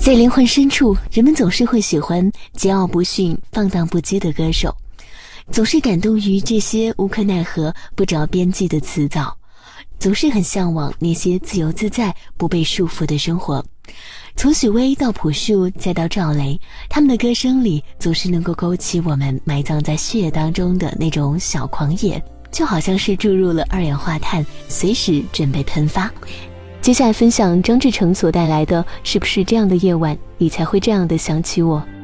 在灵魂深处，人们总是会喜欢桀骜不驯、放荡不羁的歌手，总是感动于这些无可奈何、不着边际的词藻，总是很向往那些自由自在、不被束缚的生活。从许巍到朴树再到赵雷，他们的歌声里总是能够勾起我们埋葬在血液当中的那种小狂野，就好像是注入了二氧化碳，随时准备喷发。接下来分享张志成所带来的《是不是这样的夜晚你才会这样的想起我》。